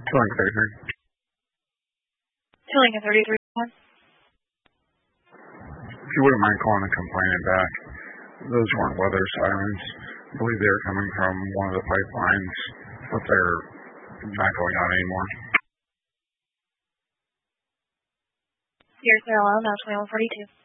Lincoln 33. To Lincoln 33. If you wouldn't mind calling and complaining back, those weren't weather sirens. I believe they were coming from one of the pipelines, but they're not going on anymore. Here's Sarah Lowe, now 2142.